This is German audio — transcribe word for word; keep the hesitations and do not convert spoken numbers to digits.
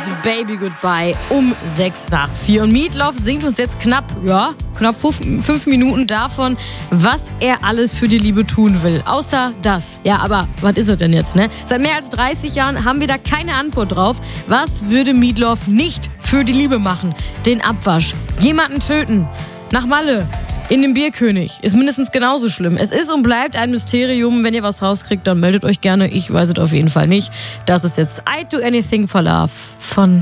Baby Goodbye um sechs nach vier. Und Meatloaf singt uns jetzt knapp, ja, knapp fünf, fünf Minuten davon, was er alles für die Liebe tun will. Außer das. Ja, aber was ist es denn jetzt, ne? Seit mehr als dreißig Jahren haben wir da keine Antwort drauf. Was würde Meatloaf nicht für die Liebe machen? Den Abwasch. Jemanden töten. Nach Malle. In dem Bierkönig. Ist mindestens genauso schlimm. Es ist und bleibt ein Mysterium. Wenn ihr was rauskriegt, dann meldet euch gerne. Ich weiß es auf jeden Fall nicht. Das ist jetzt I'd Do Anything for Love von